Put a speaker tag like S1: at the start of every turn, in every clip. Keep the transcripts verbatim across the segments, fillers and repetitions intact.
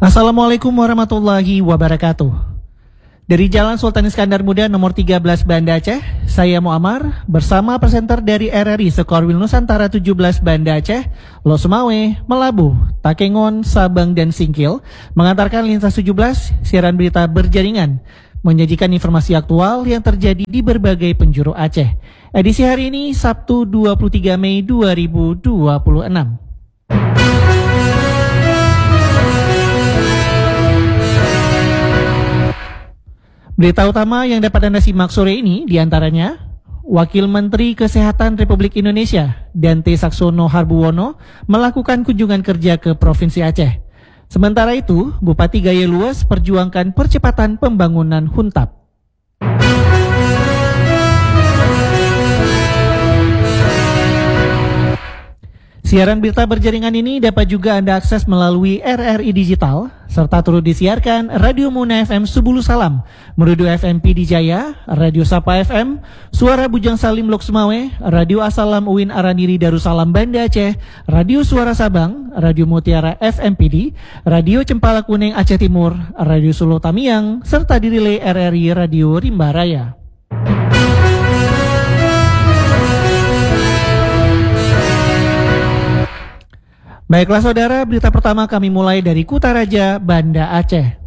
S1: Assalamualaikum warahmatullahi wabarakatuh. Dari Jalan Sultan Iskandar Muda nomor tiga belas Banda Aceh, saya Muammar bersama presenter dari R R I Sekorwil Nusantara tujuh belas Banda Aceh, Lo Sumawe, Melabuh, Takengon, Sabang, dan Singkil mengantarkan Lintas tujuh belas siaran berita berjaringan, menyajikan informasi aktual yang terjadi di berbagai penjuru Aceh. Edisi hari ini Sabtu dua puluh tiga Mei dua ribu dua puluh enam. Berita utama yang dapat Anda simak sore ini diantaranya, Wakil Menteri Kesehatan Republik Indonesia, Dante Saxono Harbuwono, melakukan kunjungan kerja ke Provinsi Aceh. Sementara itu, Bupati Gaya Luas perjuangkan percepatan pembangunan Huntap. Siaran berita berjaringan ini dapat juga Anda akses melalui R R I Digital, serta turut disiarkan Radio Muna F M Subulu Salam, Merudu F M P D Jaya, Radio Sapa F M, Suara Bujang Salim Lok Sumawe, Radio Asalam Uin Araniri Darussalam Banda Aceh, Radio Suara Sabang, Radio Mutiara F M P D, Radio Cempala Kuning Aceh Timur, Radio Solo Tamiang, serta dirilai R R I Radio Rimba Raya. Baiklah saudara, berita pertama kami mulai dari Kutaraja, Banda Aceh.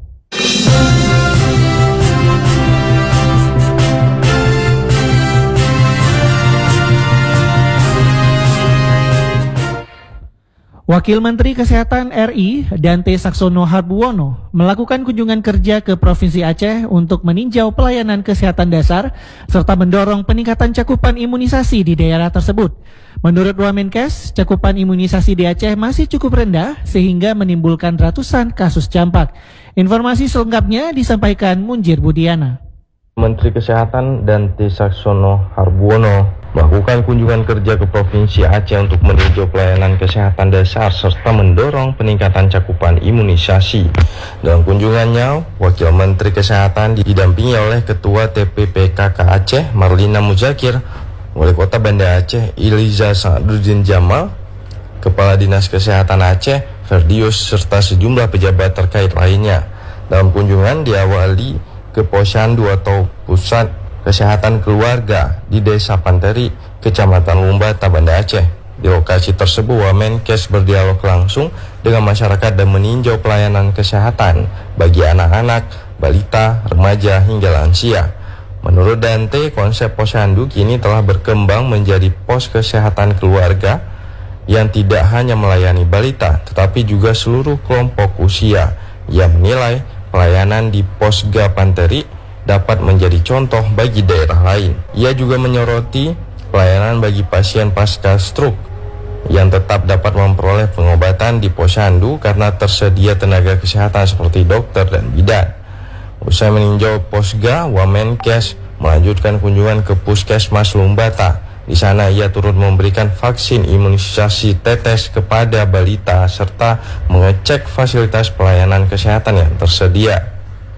S1: Wakil Menteri Kesehatan R I, Dante Saxono Harbuwono, melakukan kunjungan kerja ke Provinsi Aceh untuk meninjau pelayanan kesehatan dasar serta mendorong peningkatan cakupan imunisasi di daerah tersebut. Menurut Wamenkes, cakupan imunisasi di Aceh masih cukup rendah sehingga menimbulkan ratusan kasus campak. Informasi selengkapnya disampaikan Munjir Budiana.
S2: Menteri Kesehatan Dante Saxono Harbuwono melakukan kunjungan kerja ke Provinsi Aceh untuk meninjau pelayanan kesehatan dasar serta mendorong peningkatan cakupan imunisasi. Dalam kunjungannya, Wakil Menteri Kesehatan didampingi oleh Ketua T P P K K Aceh Marlina Muzakir, Wali Kota Banda Aceh Iliza Sa'duddin Jamal, Kepala Dinas Kesehatan Aceh Ferdius, serta sejumlah pejabat terkait lainnya. Dalam kunjungan diawali ke Posyandu atau Pusat Kesehatan Keluarga di Desa Panteri, Kecamatan Lumbata, Banda Aceh. Di lokasi tersebut, Wamenkes berdialog langsung dengan masyarakat dan meninjau pelayanan kesehatan bagi anak-anak, balita, remaja, hingga lansia. Menurut Dante, konsep Posyandu kini telah berkembang menjadi pos kesehatan keluarga yang tidak hanya melayani balita, tetapi juga seluruh kelompok usia. Ia menilai pelayanan di Posga Panteri dapat menjadi contoh bagi daerah lain. Ia juga menyoroti pelayanan bagi pasien pasca stroke yang tetap dapat memperoleh pengobatan di Posyandu karena tersedia tenaga kesehatan seperti dokter dan bidan. Usai meninjau Posga, Wamenkes melanjutkan kunjungan ke Puskesmas Lumbata. Di sana ia turut memberikan vaksin imunisasi tetes kepada balita serta mengecek fasilitas pelayanan kesehatan yang tersedia.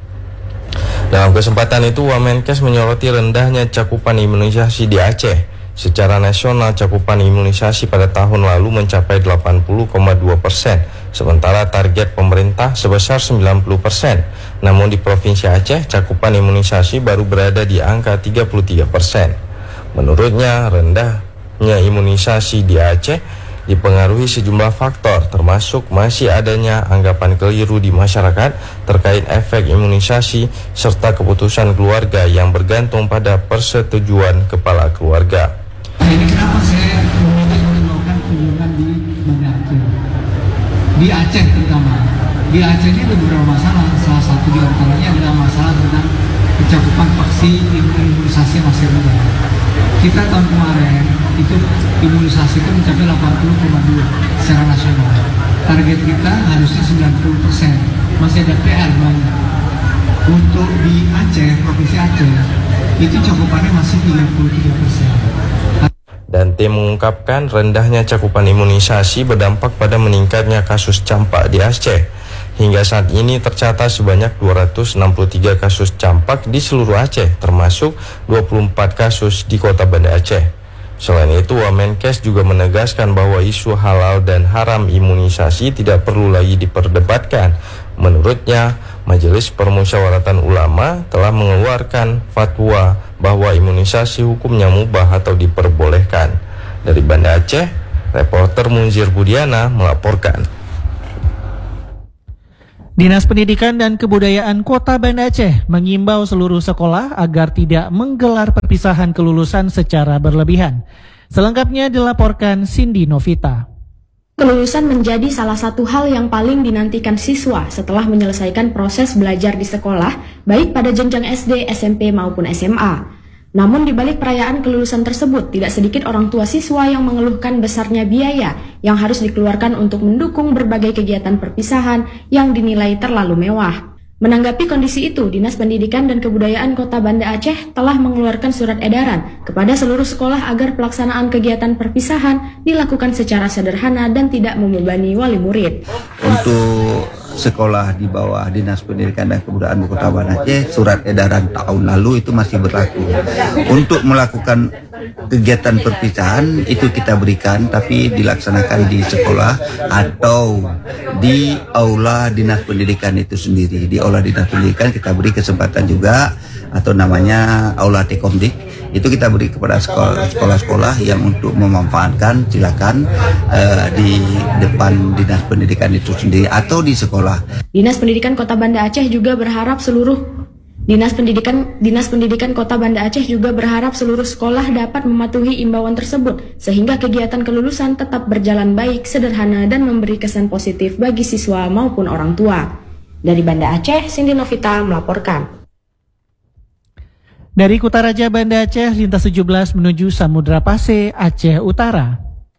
S2: Dalam kesempatan itu, Wamenkes menyoroti rendahnya cakupan imunisasi di Aceh. Secara nasional, cakupan imunisasi pada tahun lalu mencapai delapan puluh koma dua persen, sementara target pemerintah sebesar sembilan puluh persen. Namun di Provinsi Aceh, cakupan imunisasi baru berada di angka tiga puluh tiga persen. Menurutnya, rendahnya imunisasi di Aceh dipengaruhi sejumlah faktor, termasuk masih adanya anggapan keliru di masyarakat terkait efek imunisasi serta keputusan keluarga yang bergantung pada persetujuan kepala keluarga.
S3: Ini kenapa saya memilih melakukan kunjungan di Banda Aceh, di Aceh terutama. Di Aceh ini ada beberapa masalah, salah satu di antaranya adalah masalah tentang cakupan vaksin imunisasi masih rendah. Kita tahun kemarin itu imunisasi itu mencapai delapan puluh koma dua secara nasional. Target kita harusnya sembilan puluh persen. Masih ada P R banyak. Untuk di Aceh, Provinsi Aceh, itu cakupannya masih tiga puluh tiga persen.
S2: Dante mengungkapkan rendahnya cakupan imunisasi berdampak pada meningkatnya kasus campak di Aceh. Hingga saat ini tercatat sebanyak dua ratus enam puluh tiga kasus campak di seluruh Aceh, termasuk dua puluh empat kasus di kota Banda Aceh. Selain itu, Wamenkes juga menegaskan bahwa isu halal dan haram imunisasi tidak perlu lagi diperdebatkan, Menurutnya, Majelis Permusyawaratan Ulama telah mengeluarkan fatwa bahwa imunisasi hukumnya mubah atau diperbolehkan. Dari Banda Aceh, reporter Munzir Budiana melaporkan.
S1: Dinas Pendidikan dan Kebudayaan Kota Banda Aceh mengimbau seluruh sekolah agar tidak menggelar perpisahan kelulusan secara berlebihan. Selengkapnya dilaporkan Cindy Novita.
S4: Kelulusan menjadi salah satu hal yang paling dinantikan siswa setelah menyelesaikan proses belajar di sekolah, baik pada jenjang S D, S M P maupun S M A. Namun di balik perayaan kelulusan tersebut, tidak sedikit orang tua siswa yang mengeluhkan besarnya biaya yang harus dikeluarkan untuk mendukung berbagai kegiatan perpisahan yang dinilai terlalu mewah. Menanggapi kondisi itu, Dinas Pendidikan dan Kebudayaan Kota Banda Aceh telah mengeluarkan surat edaran kepada seluruh sekolah agar pelaksanaan kegiatan perpisahan dilakukan secara sederhana dan tidak membebani wali murid.
S5: Untuk sekolah di bawah Dinas Pendidikan dan Kebudayaan Kota Banda Aceh, surat edaran tahun lalu itu masih berlaku. Untuk melakukan kegiatan perpisahan itu kita berikan, tapi dilaksanakan di sekolah atau di aula Dinas Pendidikan itu sendiri. Di aula Dinas Pendidikan kita beri kesempatan juga, atau namanya aula Tekomdik, itu kita beri kepada sekolah-sekolah yang untuk memanfaatkan, silakan uh, di depan Dinas Pendidikan itu sendiri atau di sekolah.
S4: Dinas Pendidikan Kota Banda Aceh juga berharap seluruh Dinas Pendidikan Dinas Pendidikan Kota Banda Aceh juga berharap seluruh sekolah dapat mematuhi imbauan tersebut sehingga kegiatan kelulusan tetap berjalan baik, sederhana dan memberi kesan positif bagi siswa maupun orang tua. Dari Banda Aceh, Cindy Novita melaporkan.
S1: Dari Kutaraja Banda Aceh, lintas tujuh belas menuju Samudra Pase, Aceh Utara.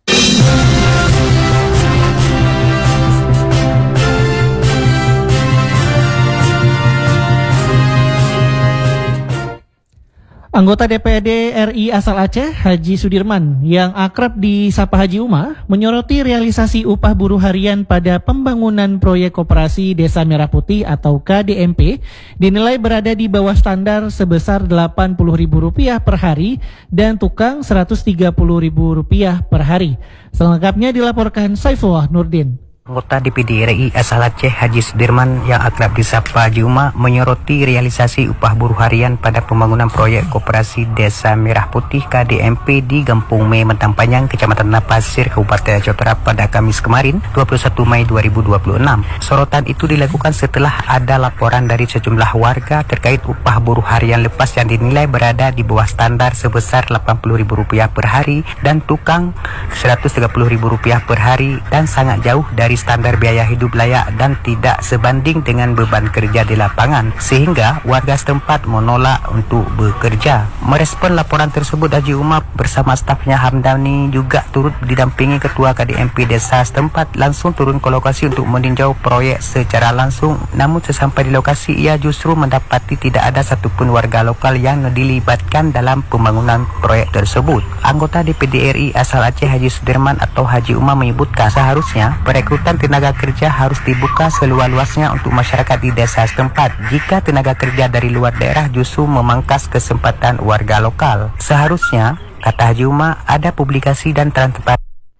S1: Anggota D P R D R I asal Aceh, Haji Sudirman, yang akrab disapa Haji Uma, menyoroti realisasi upah buruh harian pada pembangunan proyek koperasi Desa Merah Putih atau K D M P dinilai berada di bawah standar sebesar delapan puluh ribu rupiah per hari dan tukang seratus tiga puluh ribu rupiah per hari. Selengkapnya dilaporkan Saifullah Nurdin.
S6: Anggota D P D R I asal Aceh Haji Sudirman yang akrab disapa Haji Uma menyoroti realisasi upah buruh harian pada pembangunan proyek koperasi Desa Merah Putih K D M P di Gampung Me, Mentang Panjang, Kecamatan Napasir, Kabupaten Aceh Utara pada Kamis kemarin, dua puluh satu Mei dua ribu dua puluh enam. Sorotan itu dilakukan setelah ada laporan dari sejumlah warga terkait upah buruh harian lepas yang dinilai berada di bawah standar sebesar delapan puluh ribu rupiah per hari dan tukang seratus tiga puluh ribu rupiah per hari dan sangat jauh dari standar biaya hidup layak dan tidak sebanding dengan beban kerja di lapangan, sehingga warga setempat menolak untuk bekerja. Merespon laporan tersebut, Haji Umar bersama stafnya Hamdani juga turut didampingi Ketua K D M P desa setempat langsung turun ke lokasi untuk meninjau proyek secara langsung. Namun sesampai di lokasi, ia justru mendapati tidak ada satupun warga lokal yang dilibatkan dalam pembangunan proyek tersebut. Anggota D P D R I asal Aceh Haji Sudirman atau Haji Umar menyebutkan seharusnya perekrutan tenaga kerja harus dibuka seluas-luasnya untuk masyarakat di desa setempat. Jika tenaga kerja dari luar daerah justru memangkas kesempatan warga lokal. Seharusnya, kata Haji Umar, ada publikasi dan transparansi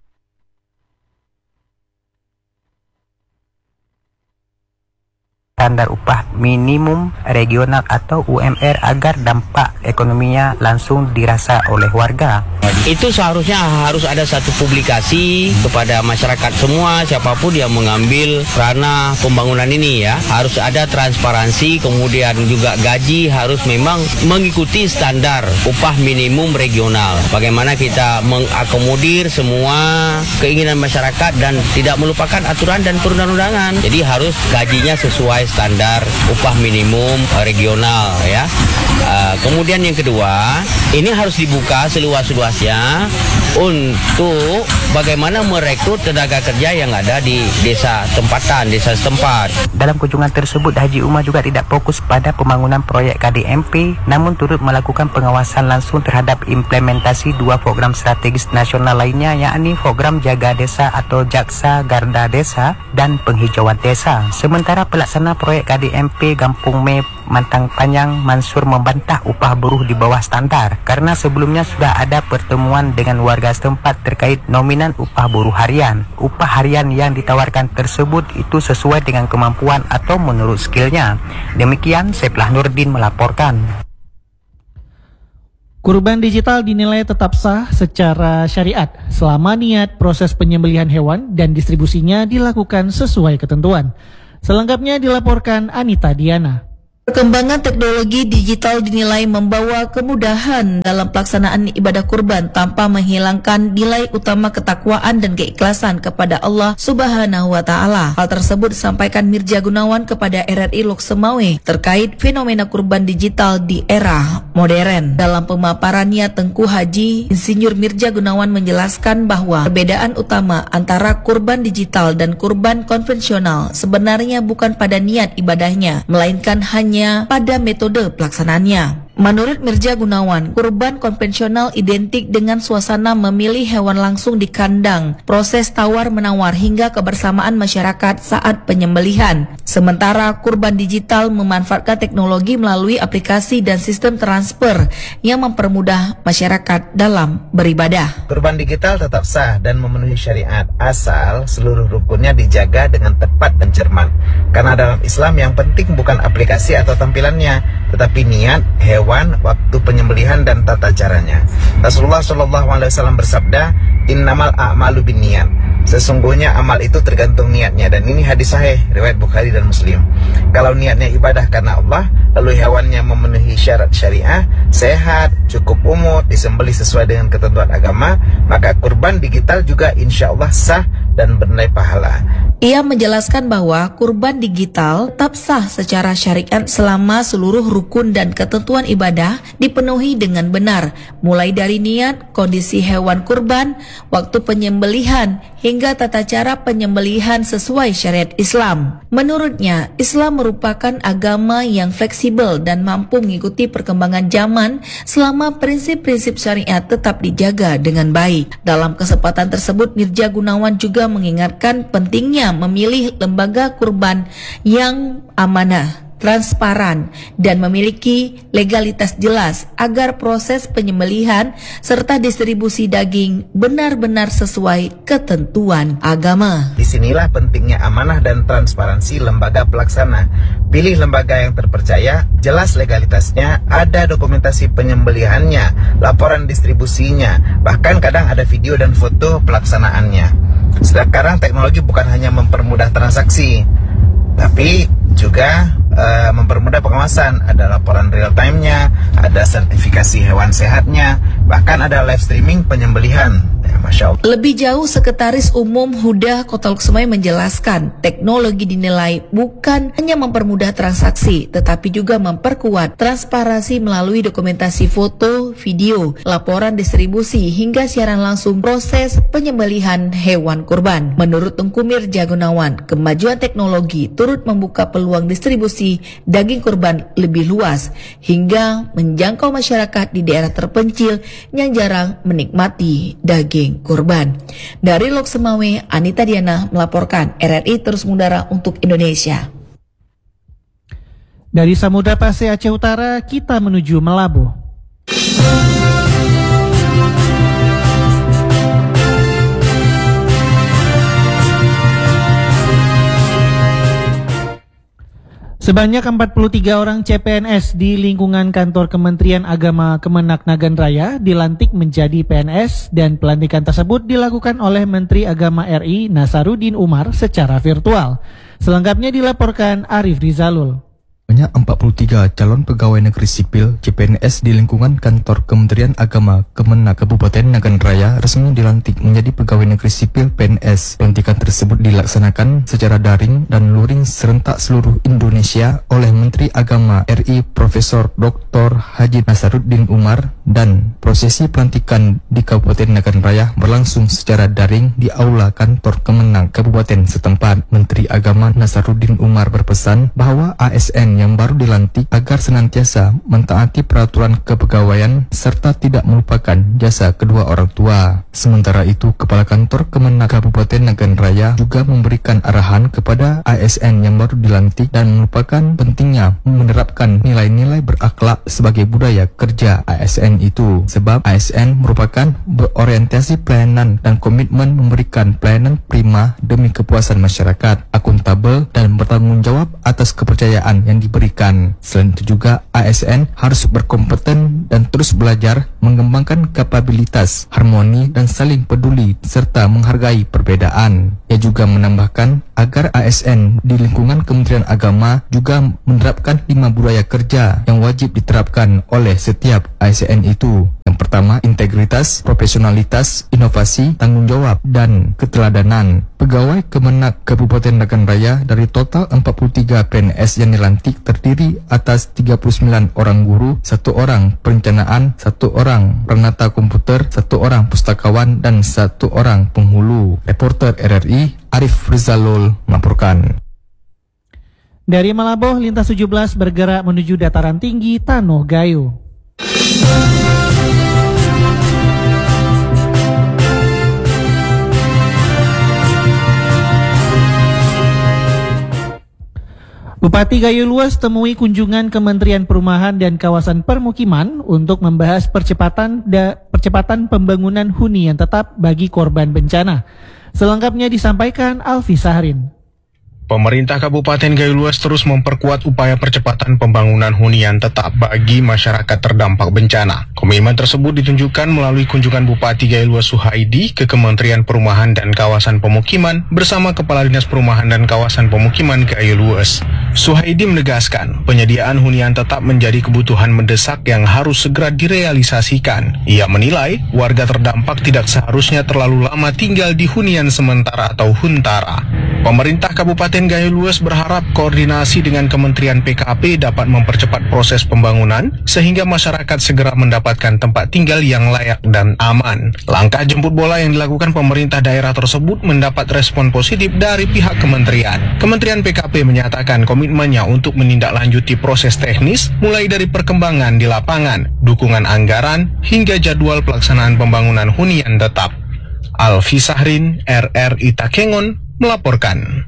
S6: standar upah minimum regional atau U M R agar dampak ekonominya langsung dirasa oleh warga.
S7: Itu seharusnya harus ada satu publikasi kepada masyarakat semua, siapapun yang mengambil ranah pembangunan ini ya. Harus ada transparansi, kemudian juga gaji harus memang mengikuti standar upah minimum regional. Bagaimana kita mengakomodir semua keinginan masyarakat dan tidak melupakan aturan dan perundang-undangan. Jadi harus gajinya sesuai standar upah minimum regional ya. Uh, kemudian yang kedua, ini harus dibuka seluas-luasnya untuk bagaimana merekrut tenaga kerja yang ada di desa tempatan, desa setempat.
S6: Dalam kunjungan tersebut, Haji Umar juga tidak fokus pada pembangunan proyek K D M P, namun turut melakukan pengawasan langsung terhadap implementasi dua program strategis nasional lainnya, yakni program Jaga Desa atau Jaksa Garda Desa dan Penghijauan Desa. Sementara pelaksana proyek K D M P Gampung Me Mantang Panjang Mansur membantah upah buruh di bawah standar karena sebelumnya sudah ada pertemuan dengan warga setempat terkait nominan upah buruh harian. Upah harian yang ditawarkan tersebut itu sesuai dengan kemampuan atau menurut skillnya. Demikian Seplah Nurdin melaporkan.
S1: Kurban digital dinilai tetap sah secara syariat selama niat proses penyembelihan hewan dan distribusinya dilakukan sesuai ketentuan. Selengkapnya dilaporkan Anita Diana.
S8: Perkembangan teknologi digital dinilai membawa kemudahan dalam pelaksanaan ibadah kurban tanpa menghilangkan nilai utama ketakwaan dan keikhlasan kepada Allah Subhanahu wa Ta'ala. Hal tersebut disampaikan Mirja Gunawan kepada R R I Loksemawe terkait fenomena kurban digital di era modern. Dalam pemaparannya, Tengku Haji Insinyur Mirja Gunawan menjelaskan bahwa perbedaan utama antara kurban digital dan kurban konvensional sebenarnya bukan pada niat ibadahnya, melainkan hanya pada metode pelaksanaannya. Menurut Mirja Gunawan, kurban konvensional identik dengan suasana memilih hewan langsung di kandang, proses tawar-menawar hingga kebersamaan masyarakat saat penyembelihan. Sementara kurban digital memanfaatkan teknologi melalui aplikasi dan sistem transfer yang mempermudah masyarakat dalam beribadah.
S9: Kurban digital tetap sah dan memenuhi syariat asal seluruh rukunnya dijaga dengan tepat dan cermat. Karena dalam Islam yang penting bukan aplikasi atau tampilannya, tetapi niat, hewan, waktu penyembelihan dan tata caranya. Rasulullah shallallahu alaihi wasallam bersabda, "Innamal a'malu binniyat." Sesungguhnya amal itu tergantung niatnya, dan ini hadis sahih riwayat Bukhari dan Muslim. Kalau niatnya ibadah karena Allah, lalu hewannya memenuhi syarat syariah, sehat, cukup umur, disembelih sesuai dengan ketentuan agama, maka kurban digital juga insya Allah sah dan bernilai pahala.
S8: Ia menjelaskan bahwa kurban digital tetap sah secara syariat selama seluruh rukun dan ketentuan ibadah dipenuhi dengan benar, mulai dari niat, kondisi hewan kurban, waktu penyembelihan, hingga tata cara penyembelihan sesuai syariat Islam. Menurutnya, Islam merupakan agama yang fleksibel dan mampu mengikuti perkembangan zaman selama prinsip-prinsip syariat tetap dijaga dengan baik. Dalam kesempatan tersebut, Mirja Gunawan juga mengingatkan pentingnya memilih lembaga kurban yang amanah, transparan, dan memiliki legalitas jelas agar proses penyembelihan serta distribusi daging benar-benar sesuai ketentuan agama.
S9: Disinilah pentingnya amanah dan transparansi lembaga pelaksana. Pilih lembaga yang terpercaya, jelas legalitasnya, ada dokumentasi penyembelihannya, laporan distribusinya, bahkan kadang ada video dan foto pelaksanaannya. Sekarang teknologi bukan hanya mempermudah transaksi, tapi juga uh, mempermudah pengawasan. Ada laporan real time-nya, ada sertifikasi hewan sehatnya, bahkan ada live streaming penyembelihan. Ya, Masya Allah.
S8: Lebih jauh, Sekretaris Umum Huda Kota Loksemawe menjelaskan teknologi dinilai bukan hanya mempermudah transaksi, tetapi juga memperkuat transparansi melalui dokumentasi foto, video, laporan distribusi, hingga siaran langsung proses penyembelihan hewan kurban. Menurut Tengku Mirja Gunawan, kemajuan teknologi turut membuka peluang distribusi daging kurban lebih luas hingga menjangkau masyarakat di daerah terpencil yang jarang menikmati daging kurban. Dari Loksemawe, Anita Diana melaporkan. R R I terus mengudara untuk Indonesia.
S1: Dari Samudra Pasai Aceh Utara, kita menuju Melabu. Sebanyak empat puluh tiga orang C P N S di lingkungan kantor Kementerian Agama Kemenak Nagan Raya dilantik menjadi P N S, dan pelantikan tersebut dilakukan oleh Menteri Agama R I Nasaruddin Umar secara virtual. Selengkapnya dilaporkan Arif Rizalul.
S10: Banyak empat puluh tiga calon pegawai negeri sipil C P N S di lingkungan kantor Kementerian Agama Kemenak Kabupaten Nagan Raya resmi dilantik menjadi pegawai negeri sipil P N S. Pelantikan tersebut dilaksanakan secara daring dan luring serentak seluruh Indonesia oleh Menteri Agama R I Profesor Doktor Haji Nasaruddin Umar, dan prosesi pelantikan di Kabupaten Nagan Raya berlangsung secara daring di aula kantor Kemenak Kabupaten setempat. Menteri Agama Nasaruddin Umar berpesan bahwa A S N yang yang baru dilantik agar senantiasa mentaati peraturan kepegawaian serta tidak melupakan jasa kedua orang tua. Sementara itu, Kepala Kantor Kemenak Kabupaten Nagan Raya juga memberikan arahan kepada A S N yang baru dilantik dan merupakan pentingnya menerapkan nilai-nilai berakhlak sebagai budaya kerja A S N itu. Sebab A S N merupakan berorientasi pelayanan dan komitmen memberikan pelayanan prima demi kepuasan masyarakat, akuntabel dan bertanggung jawab atas kepercayaan yang diberikan. Selain itu juga A S N harus berkompeten dan terus belajar mengembangkan kapabilitas, harmoni dan saling peduli serta menghargai perbedaan. Ia juga menambahkan agar A S N di lingkungan Kementerian Agama juga menerapkan lima budaya kerja yang wajib diterapkan oleh setiap A S N itu. Yang pertama, integritas, profesionalitas, inovasi, tanggung jawab, dan keteladanan. Pegawai Kemenak Kabupaten Nagan Raya dari total empat puluh tiga P N S yang dilantik terdiri atas tiga puluh sembilan orang guru, satu orang perencanaan, satu orang penata komputer, satu orang pustakawan, dan satu orang penghulu. Reporter R R I, Arif Rizalul melaporkan.
S1: Dari Malaboh, lintas tujuh belas bergerak menuju dataran tinggi Tanoh Gayo. Bupati Gayo Luas temui kunjungan Kementerian Perumahan dan Kawasan Permukiman untuk membahas percepatan da, percepatan pembangunan hunian tetap bagi korban bencana. Selengkapnya disampaikan Alfi Sahrin.
S11: Pemerintah Kabupaten Gayo Luas terus memperkuat upaya percepatan pembangunan hunian tetap bagi masyarakat terdampak bencana. Komitmen tersebut ditunjukkan melalui kunjungan Bupati Gayo Luas Suhaidi ke Kementerian Perumahan dan Kawasan Pemukiman bersama Kepala Dinas Perumahan dan Kawasan Pemukiman Gayo Luas. Suhaidi menegaskan penyediaan hunian tetap menjadi kebutuhan mendesak yang harus segera direalisasikan. Ia menilai warga terdampak tidak seharusnya terlalu lama tinggal di hunian sementara atau huntara. Pemerintah Kabupaten Gayo Luas berharap koordinasi dengan Kementerian P K P dapat mempercepat proses pembangunan sehingga masyarakat segera mendapatkan tempat tinggal yang layak dan aman. Langkah jemput bola yang dilakukan pemerintah daerah tersebut mendapat respon positif dari pihak kementerian. Kementerian P K P menyatakan komitmennya untuk menindaklanjuti proses teknis mulai dari perkembangan di lapangan, dukungan anggaran, hingga jadwal pelaksanaan pembangunan hunian tetap. Alfi Sahrin, R R I Takengon melaporkan.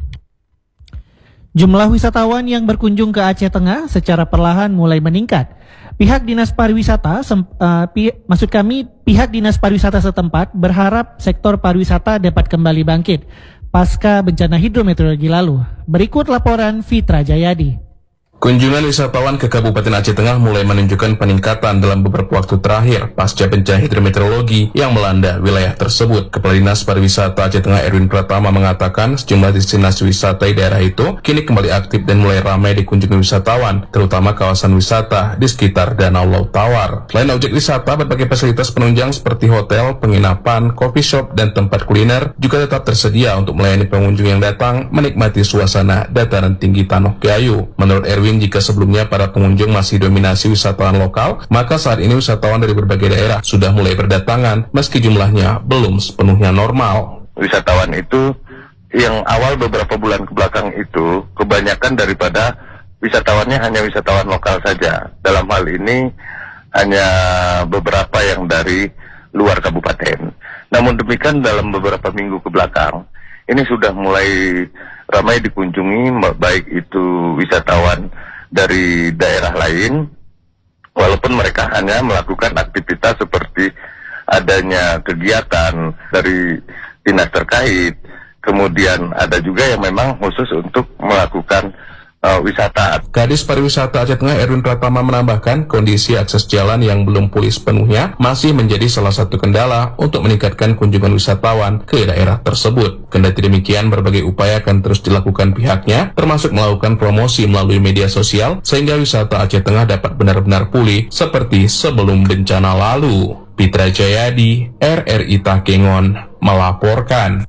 S1: Jumlah wisatawan yang berkunjung ke Aceh Tengah secara perlahan mulai meningkat. Pihak Dinas Pariwisata, sem, uh, pi, maksud kami pihak Dinas Pariwisata setempat berharap sektor pariwisata dapat kembali bangkit pasca bencana hidrometeorologi lalu. Berikut laporan Fitra Jayadi.
S12: Kunjungan wisatawan ke Kabupaten Aceh Tengah mulai menunjukkan peningkatan dalam beberapa waktu terakhir pasca bencana hidrometeorologi yang melanda wilayah tersebut. Kepala Dinas Pariwisata Aceh Tengah Erwin Pratama mengatakan sejumlah destinasi wisata di daerah itu kini kembali aktif dan mulai ramai dikunjungi wisatawan, terutama kawasan wisata di sekitar Danau Laut Tawar. Selain objek wisata, berbagai fasilitas penunjang seperti hotel, penginapan, coffee shop, dan tempat kuliner juga tetap tersedia untuk melayani pengunjung yang datang menikmati suasana dataran tinggi Tanoh Gayo. Menurut Erwin, jika sebelumnya para pengunjung masih dominasi wisatawan lokal, maka saat ini wisatawan dari berbagai daerah sudah mulai berdatangan meski jumlahnya belum sepenuhnya normal.
S13: Wisatawan itu yang awal beberapa bulan ke belakang itu kebanyakan daripada wisatawannya hanya wisatawan lokal saja. Dalam hal ini hanya beberapa yang dari luar kabupaten. Namun demikian dalam beberapa minggu ke belakang ini sudah mulai ramai dikunjungi, baik itu wisatawan dari daerah lain, walaupun mereka hanya melakukan aktivitas seperti adanya kegiatan dari dinas terkait, kemudian ada juga yang memang khusus untuk melakukan Uh, wisata.
S12: Kadis Pariwisata Aceh Tengah Erwin Pratama menambahkan kondisi akses jalan yang belum pulih sepenuhnya masih menjadi salah satu kendala untuk meningkatkan kunjungan wisatawan ke daerah tersebut. Kendati demikian, berbagai upaya akan terus dilakukan pihaknya, termasuk melakukan promosi melalui media sosial sehingga wisata Aceh Tengah dapat benar-benar pulih seperti sebelum bencana lalu. Fitra Jayadi, R R I Takengon melaporkan.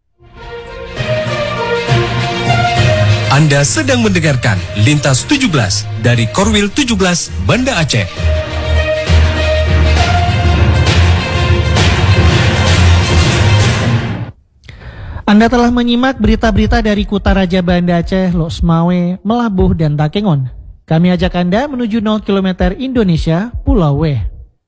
S14: Anda sedang mendengarkan Lintas tujuh belas dari Korwil tujuh belas Banda Aceh.
S1: Anda telah menyimak berita-berita dari Kutaraja Banda Aceh, Lok Semawe, Melabuh, dan Takengon. Kami ajak Anda menuju nol kilometer Indonesia, Pulau W.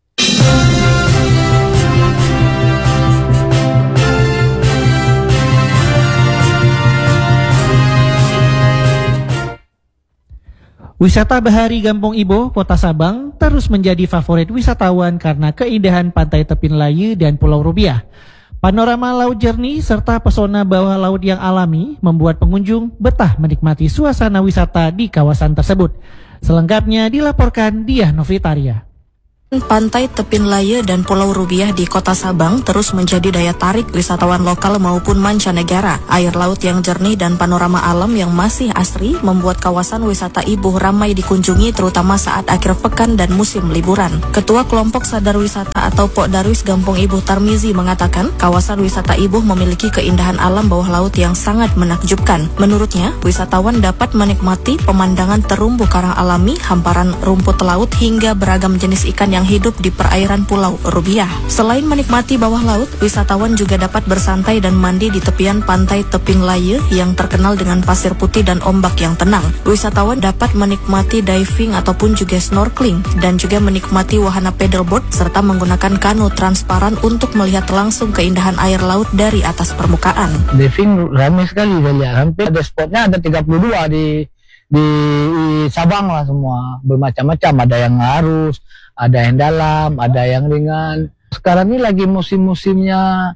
S1: Wisata Bahari Gampong Ibo, Kota Sabang terus menjadi favorit wisatawan karena keindahan pantai Tepin Layu dan Pulau Rubiah. Panorama laut jernih serta pesona bawah laut yang alami membuat pengunjung betah menikmati suasana wisata di kawasan tersebut. Selengkapnya dilaporkan Diah Novitaria.
S15: Pantai Tepin Layu dan Pulau Rubiah di Kota Sabang terus menjadi daya tarik wisatawan lokal maupun mancanegara. Air laut yang jernih dan panorama alam yang masih asri membuat kawasan wisata Ibo ramai dikunjungi terutama saat akhir pekan dan musim liburan. Ketua Kelompok Sadar Wisata atau Pok Darwis Gampong Ibo Tarmizi mengatakan kawasan wisata Ibo memiliki keindahan alam bawah laut yang sangat menakjubkan. Menurutnya, wisatawan dapat menikmati pemandangan terumbu karang alami, hamparan rumput laut hingga beragam jenis ikan yang hidup di perairan Pulau Rubiah. Selain menikmati bawah laut, wisatawan juga dapat bersantai dan mandi di tepian pantai Tepin Layu yang terkenal dengan pasir putih dan ombak yang tenang. Wisatawan dapat menikmati diving ataupun juga snorkeling dan juga menikmati wahana paddleboard serta menggunakan kano transparan untuk melihat langsung keindahan air laut dari atas permukaan.
S16: Diving ramai sekali saya lihat. Hampir ada spotnya ada tiga puluh dua di di Sabang lah semua. Bermacam-macam, ada yang arus, ada yang dalam, ada yang ringan. Sekarang ini lagi musim-musimnya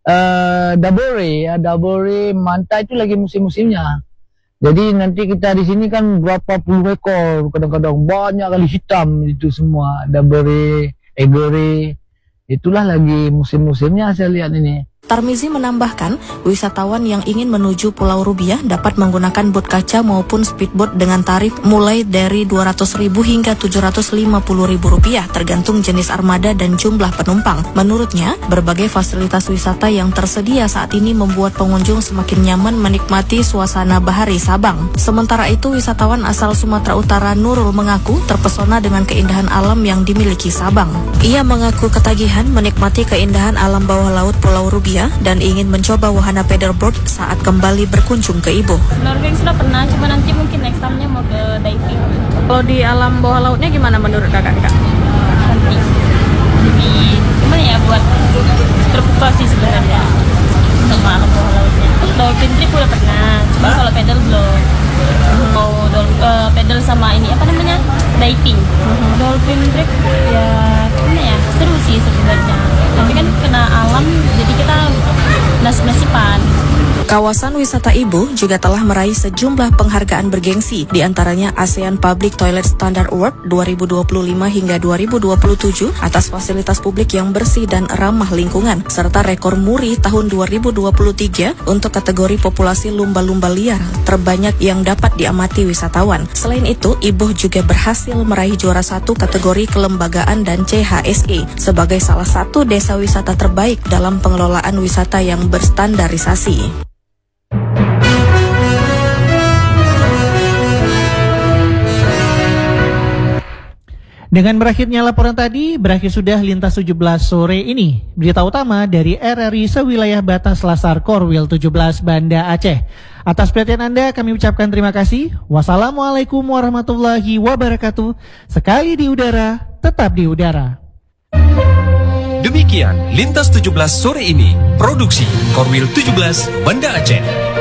S16: uh, Dabore, ya Dabore, Manta itu lagi musim-musimnya. Jadi nanti kita di sini kan berapa puluh ekor, kadang-kadang banyak kali hitam itu semua. Dabore, Egore, itulah lagi musim-musimnya saya lihat ini.
S15: Tarmizi menambahkan, wisatawan yang ingin menuju Pulau Rubiah dapat menggunakan bot kaca maupun speedboat dengan tarif mulai dari dua ratus ribu hingga tujuh ratus lima puluh ribu rupiah tergantung jenis armada dan jumlah penumpang. Menurutnya, berbagai fasilitas wisata yang tersedia saat ini membuat pengunjung semakin nyaman menikmati suasana bahari Sabang. Sementara itu, wisatawan asal Sumatera Utara Nurul mengaku terpesona dengan keindahan alam yang dimiliki Sabang. Ia mengaku ketagihan menikmati keindahan alam bawah laut Pulau Rubiah dan ingin mencoba wahana paddleboard saat kembali berkunjung ke Ibo.
S17: Snorkeling sudah pernah, cuma nanti mungkin next time-nya mau ke diving. Kalau di alam bawah lautnya gimana menurut kakak? Kak? Nanti lebih gimana ya, buat terbuka sih sebenarnya sama alam bawah lautnya. Dolphin trip udah pernah, cuma kalau paddle belum. Mau uh, paddle sama ini apa namanya diving. Dolphin trip ya gimana ya, seru sih sebenarnya. Tapi kan kena alam, jadi kita nasib-nasiban.
S15: Kawasan wisata Ibo juga telah meraih sejumlah penghargaan bergengsi, di antaranya ASEAN Public Toilet Standard Award dua ribu dua puluh lima hingga dua ribu dua puluh tujuh atas fasilitas publik yang bersih dan ramah lingkungan, serta rekor muri tahun dua ribu dua puluh tiga untuk kategori populasi lumba-lumba liar terbanyak yang dapat diamati wisatawan. Selain itu, Ibo juga berhasil meraih juara satu kategori kelembagaan dan C H S E sebagai salah satu desa wisata terbaik dalam pengelolaan wisata yang berstandarisasi.
S1: Dengan berakhirnya laporan tadi, berakhir sudah Lintas tujuh belas sore ini. Berita utama dari R R I sewilayah batas Lasar Korwil tujuh belas Banda Aceh. Atas perhatian Anda kami ucapkan terima kasih. Wassalamualaikum warahmatullahi wabarakatuh. Sekali di udara, tetap di udara.
S14: Demikian Lintas tujuh belas sore ini. Produksi Korwil tujuh belas Banda Aceh.